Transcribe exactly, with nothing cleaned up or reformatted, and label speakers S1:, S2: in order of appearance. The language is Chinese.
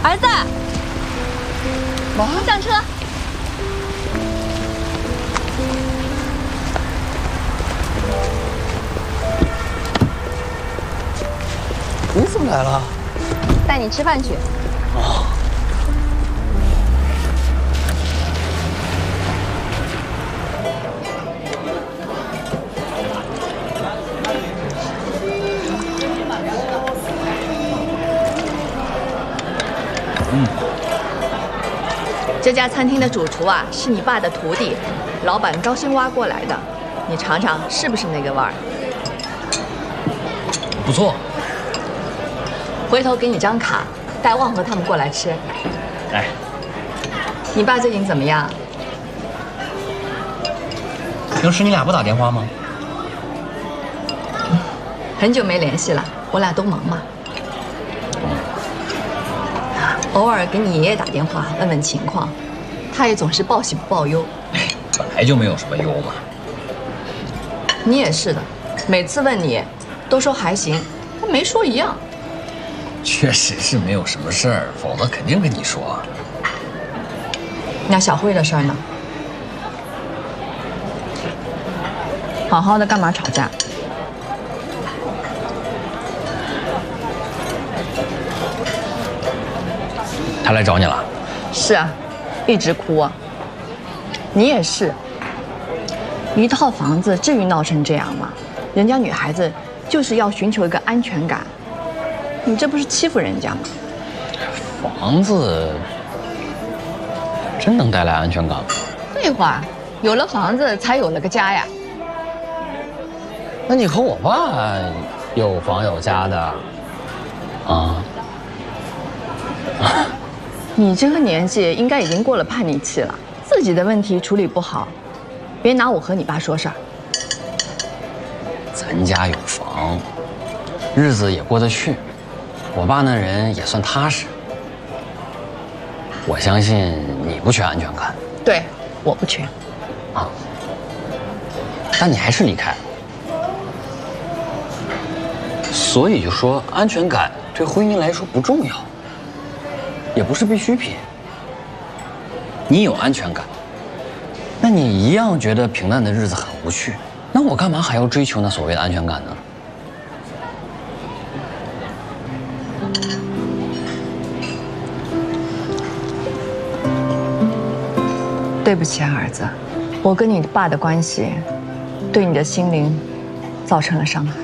S1: 儿子，
S2: 妈，
S1: 上车。
S2: 你怎么来了？
S1: 带你吃饭去。
S2: 哦。
S3: 嗯。
S1: 这家餐厅的主厨啊，是你爸的徒弟，老板高薪挖过来的。你尝尝是不是那个味儿？
S3: 不错。
S1: 回头给你张卡，带旺和他们过来吃。
S3: 哎。
S1: 你爸最近怎么样？
S3: 平时你俩不打电话吗？
S1: 很久没联系了，我俩都忙嘛。偶尔给你爷爷打电话问问情况，他也总是报喜不报忧。
S3: 哎，本来就没有什么忧嘛。
S1: 你也是的，每次问你，都说还行，跟没说一样。
S3: 确实是没有什么事儿，否则肯定跟你说。
S1: 那小慧的事儿呢？好好的干嘛吵架？
S3: 他来找你了？
S1: 是啊，一直哭啊。你也是，一套房子至于闹成这样吗？人家女孩子就是要寻求一个安全感，你这不是欺负人家吗？
S3: 房子真能带来安全感吗？
S1: 废话，有了房子才有了个家呀。
S3: 那你和我爸有房有家的，啊？
S1: 你这个年纪应该已经过了叛逆期了，自己的问题处理不好，别拿我和你爸说事儿。
S3: 咱家有房，日子也过得去，我爸那人也算踏实。我相信你不缺安全感。
S1: 对，我不缺。
S3: 啊，但你还是离开了，所以就说安全感对婚姻来说不重要。也不是必需品。你有安全感，那你一样觉得平淡的日子很无趣，那我干嘛还要追求那所谓的安全感呢？
S1: 对不起啊，儿子，我跟你爸的关系，对你的心灵造成了伤害。